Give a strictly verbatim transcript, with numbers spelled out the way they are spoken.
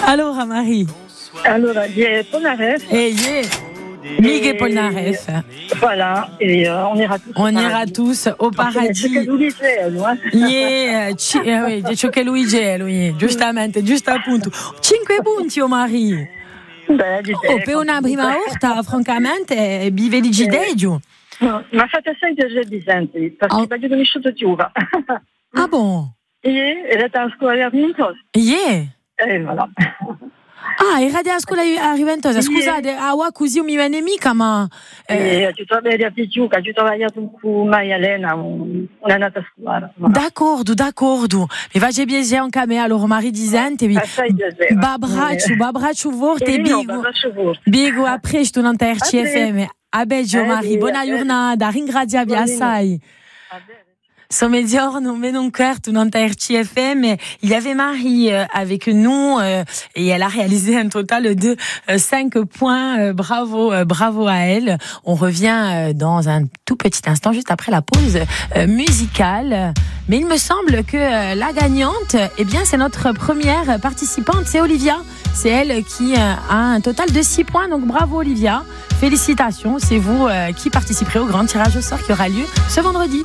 Allora Marie. Allora, j'ai Polnareff. Eh yeah. Miguel Polnareff. Voilà, et euh, on ira tous On au ira paradis. tous au paradis. Perché lui dice, no? Yeah, ci, eh, oui, dice che lui gelo, yeah. Giustamente, giusto appunto. Cinque punti, oh Marie. Beh, di Oh, per una prima volta, francamente, vive di gideggio. No, ma fate sempre già di senti, perché Oh. oh. mi sciuto giuva. Ah bon? E era a scuola a Vintos. Yeah. E voilà. Ah, era a scuola a Riventosa. Scusate, ah, wa, così non mi viene mica, ma... Eh, E ci trovi a Picciuca, ci trovi con Maria Elena, un- una nata a scuola. Voilà. d'accordo, d'accordo. Mi face piacere anche a me, allora Marie Disente, vi... Assai piacere. Babraccio, babraccio forte e E no, bigo. babraccio forte. Bigo, a presto non A R C F M. A beggio, Eh, Marie. sì, Buona a giornata. Ringraziavi Buonino. assai. Va bene. Ce mezzogiorno, mais non certo, non R C F M. Il y avait Marie euh, avec nous euh, et elle a réalisé un total de euh, cinq points. Euh, bravo, euh, bravo à elle. On revient euh, dans un tout petit instant, juste après la pause euh, musicale. Mais il me semble que euh, la gagnante, eh bien, c'est notre première participante, c'est Olivia. C'est elle qui euh, a un total de six points. Donc bravo Olivia. Félicitations, c'est vous euh, qui participerez au grand tirage au sort qui aura lieu ce vendredi.